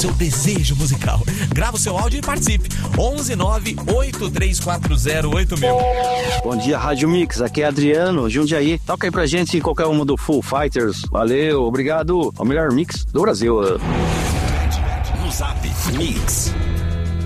seu desejo musical. Grava o seu áudio e participe. 11983408000. Bom dia, Rádio Mix. Aqui é Adriano, Jundiaí. Toca aí pra gente qualquer uma do Foo Fighters. Valeu, obrigado. É o melhor mix do Brasil. No Zap Mix.